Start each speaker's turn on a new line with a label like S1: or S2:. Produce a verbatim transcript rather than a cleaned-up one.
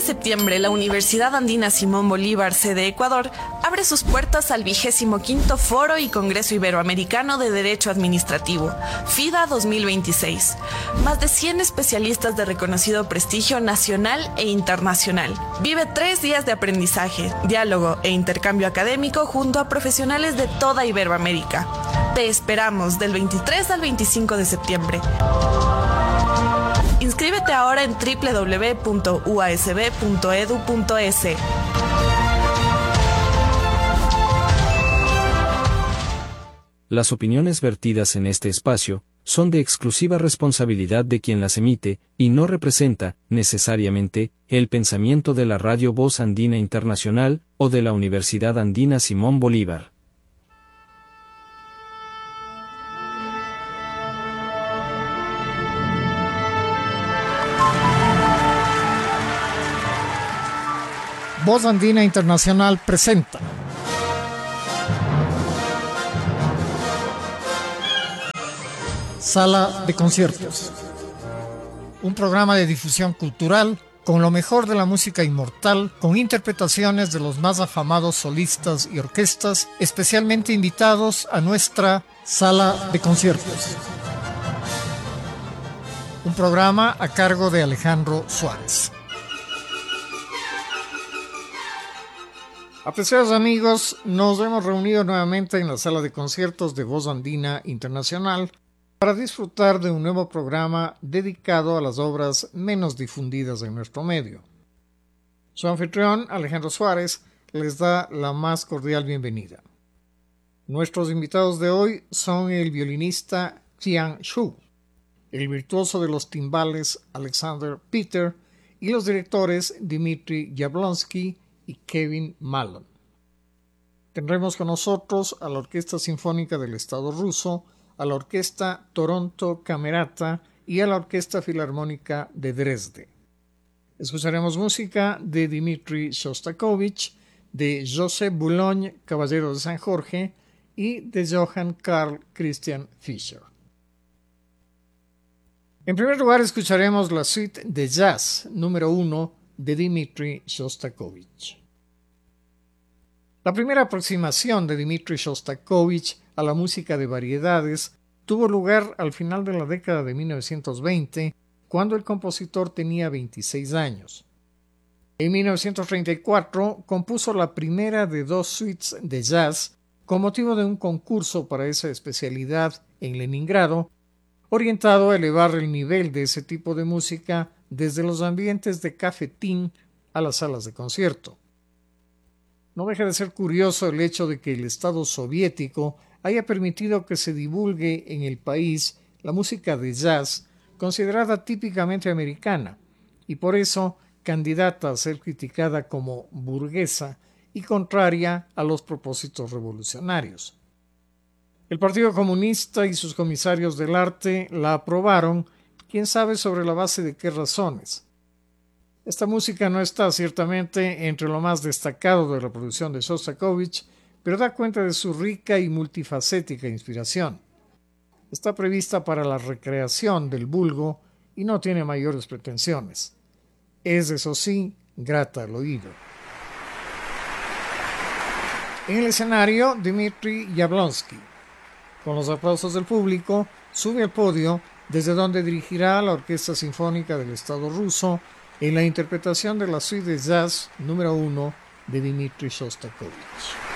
S1: septiembre, la Universidad Andina Simón Bolívar, sede Ecuador, abre sus puertas al vigésimo quinto Foro y Congreso Iberoamericano de Derecho Administrativo, FIDA dos mil veintiséis. Más de cien especialistas de reconocido prestigio nacional e internacional. Vive tres días de aprendizaje, diálogo e intercambio académico junto a profesionales de toda Iberoamérica. Te esperamos del veintitrés al veinticinco de septiembre. Inscríbete ahora en doble u doble u doble u punto u a s b punto e d u punto e s.
S2: Las opiniones vertidas en este espacio son de exclusiva responsabilidad de quien las emite y no representa, necesariamente, el pensamiento de la Radio Voz Andina Internacional o de la Universidad Andina Simón Bolívar.
S3: Voz Andina Internacional presenta Sala de Conciertos, un programa de difusión cultural con lo mejor de la música inmortal, con interpretaciones de los más afamados solistas y orquestas, especialmente invitados a nuestra Sala de Conciertos. Un programa a cargo de Alejandro Suárez. Apreciados amigos, nos hemos reunido nuevamente en la sala de conciertos de Voz Andina Internacional para disfrutar de un nuevo programa dedicado a las obras menos difundidas en nuestro medio. Su anfitrión, Alejandro Suárez, les da la más cordial bienvenida. Nuestros invitados de hoy son el violinista Qian Xu, el virtuoso de los timbales Alexander Peter y los directores Dmitry Yablonsky y Kevin Malon. Tendremos con nosotros a la Orquesta Sinfónica del Estado Ruso, a la Orquesta Toronto Camerata y a la Orquesta Filarmónica de Dresde. Escucharemos música de Dmitri Shostakovich, de Joseph Boulogne, Caballero de San Jorge, y de Johann Carl Christian Fischer. En primer lugar escucharemos la suite de jazz número uno de Dmitri Shostakovich. La primera aproximación de Dmitri Shostakovich a la música de variedades tuvo lugar al final de la década de mil novecientos veinte, cuando el compositor tenía veintiséis años. En mil novecientos treinta y cuatro compuso la primera de dos suites de jazz con motivo de un concurso para esa especialidad en Leningrado, orientado a elevar el nivel de ese tipo de música desde los ambientes de cafetín a las salas de concierto. No deja de ser curioso el hecho de que el Estado soviético haya permitido que se divulgue en el país la música de jazz, considerada típicamente americana, y por eso candidata a ser criticada como burguesa y contraria a los propósitos revolucionarios. El Partido Comunista y sus comisarios del arte la aprobaron, quién sabe sobre la base de qué razones. Esta música no está ciertamente entre lo más destacado de la producción de Shostakovich, pero da cuenta de su rica y multifacética inspiración. Está prevista para la recreación del vulgo y no tiene mayores pretensiones. Es, eso sí, grata al oído. En el escenario, Dmitry Yablonsky. Con los aplausos del público, sube al podio, desde donde dirigirá a la Orquesta Sinfónica del Estado Ruso en la interpretación de la suite de jazz número uno de Dmitri Shostakovich.